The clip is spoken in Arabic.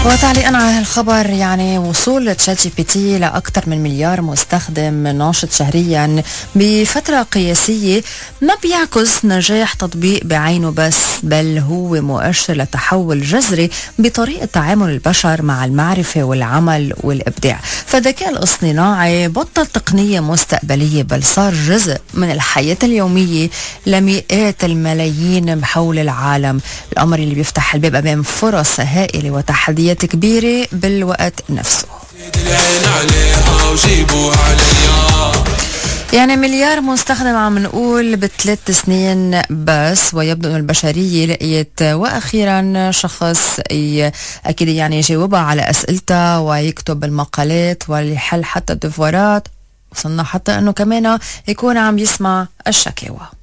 وتعليقا على هالخبر، يعني وصول تشات جي بي تي لأكثر من مليار مستخدم ناشط شهريا بفترة قياسية ما بيعكس نجاح تطبيق بعينه بس، بل هو مؤشر لتحول جذري بطريقة تعامل البشر مع المعرفة والعمل والإبداع. فالذكاء الاصطناعي بطل تقنية مستقبلية، بل صار جزء من الحياة اليومية لمئات الملايين حول العالم، الأمر اللي بيفتح الباب أمام فرص هائلة وتحديات كبيرة بالوقت نفسه. يعني مليار مستخدم عم نقول ب3 سنين بس، ويبدو أن البشرية لقيت وأخيرا شخص أكيد يعني يجاوبها على أسئلتها ويكتب المقالات ويحل حتى الدفورات، وصلنا حتى أنه كمان يكون عم يسمع الشكاوى.